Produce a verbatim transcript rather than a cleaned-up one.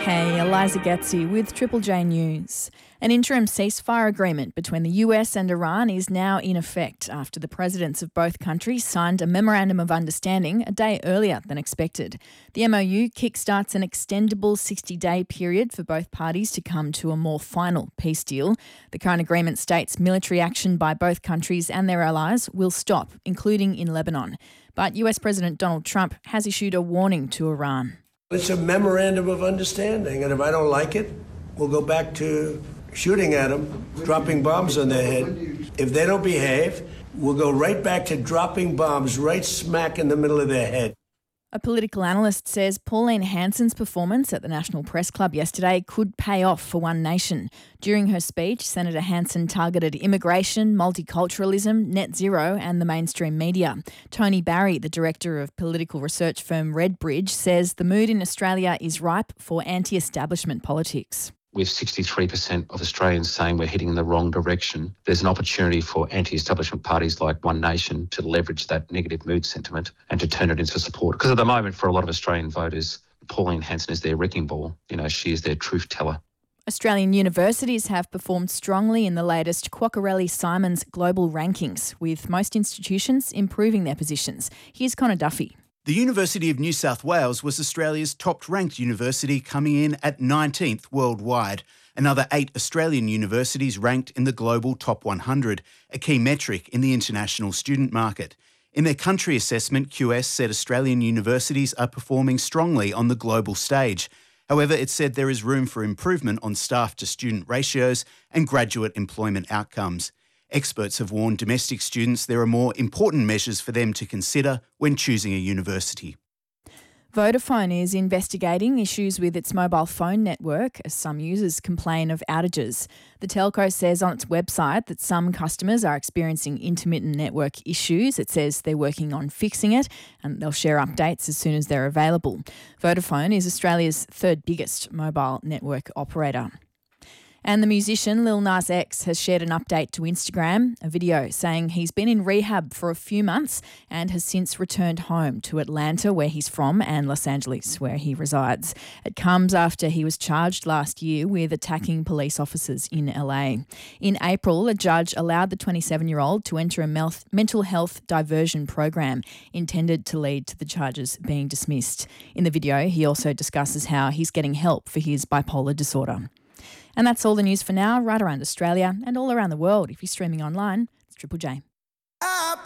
Hey, Eliza Getzi with Triple J News. An interim ceasefire agreement between the U S and Iran is now in effect after the presidents of both countries signed a memorandum of understanding a day earlier than expected. The M O U kickstarts an extendable sixty-day period for both parties to come to a more final peace deal. The current agreement states military action by both countries and their allies will stop, including in Lebanon. But U S President Donald Trump has issued a warning to Iran. It's a memorandum of understanding, and if I don't like it, we'll go back to shooting at them, dropping bombs on their head. If they don't behave, we'll go right back to dropping bombs right smack in the middle of their head. A political analyst says Pauline Hanson's performance at the National Press Club yesterday could pay off for One Nation. During her speech, Senator Hanson targeted immigration, multiculturalism, net zero and the mainstream media. Tony Barry, the director of political research firm Redbridge, says the mood in Australia is ripe for anti-establishment politics. With sixty-three percent of Australians saying we're heading in the wrong direction, there's an opportunity for anti-establishment parties like One Nation to leverage that negative mood sentiment and to turn it into support. Because at the moment, for a lot of Australian voters, Pauline Hanson is their wrecking ball. You know, she is their truth teller. Australian universities have performed strongly in the latest Quacquarelli-Simons global rankings, with most institutions improving their positions. Here's Connor Duffy. The University of New South Wales was Australia's top-ranked university, coming in at nineteenth worldwide. Another eight Australian universities ranked in the global top one hundred, a key metric in the international student market. In their country assessment, Q S said Australian universities are performing strongly on the global stage. However, it said there is room for improvement on staff-to-student ratios and graduate employment outcomes. Experts have warned domestic students there are more important measures for them to consider when choosing a university. Vodafone is investigating issues with its mobile phone network as some users complain of outages. The telco says on its website that some customers are experiencing intermittent network issues. It says they're working on fixing it and they'll share updates as soon as they're available. Vodafone is Australia's third biggest mobile network operator. And the musician Lil Nas X has shared an update to Instagram, a video saying he's been in rehab for a few months and has since returned home to Atlanta, where he's from, and Los Angeles, where he resides. It comes after he was charged last year with attacking police officers in L A. In April, a judge allowed the twenty-seven-year-old to enter a mental health diversion program intended to lead to the charges being dismissed. In the video, he also discusses how he's getting help for his bipolar disorder. And that's all the news for now, right around Australia and all around the world. If you're streaming online, it's Triple J.